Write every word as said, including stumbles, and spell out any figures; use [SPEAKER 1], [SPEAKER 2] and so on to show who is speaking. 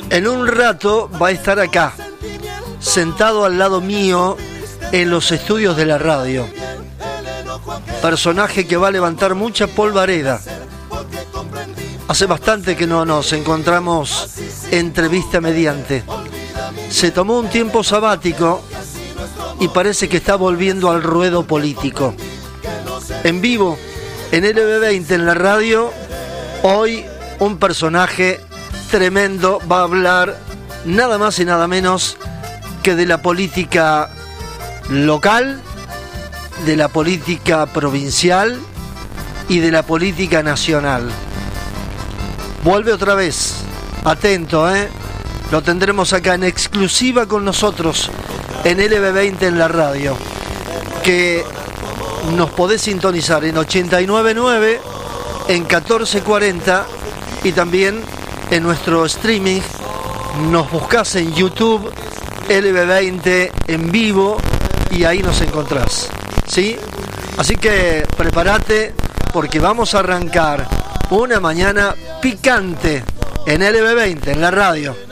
[SPEAKER 1] En un rato va a estar acá, sentado al lado mío en los estudios de la radio. Personaje que va a levantar mucha polvareda. Hace bastante que no nos encontramos entrevista mediante. Se tomó un tiempo sabático y parece que está volviendo al ruedo político. En vivo, en L B veinte, en la radio, hoy un personaje tremendo va a hablar nada más y nada menos que de la política local, de la política provincial y de la política nacional. Vuelve otra vez, atento, ¿eh? Lo tendremos acá en exclusiva con nosotros en L B veinte en la radio, que nos podés sintonizar en ochenta y nueve punto nueve, en catorce cuarenta y también en nuestro streaming. Nos buscás en YouTube, L B veinte en vivo, y ahí nos encontrás, ¿sí? Así que prepárate, porque vamos a arrancar una mañana picante en L B veinte, en la radio.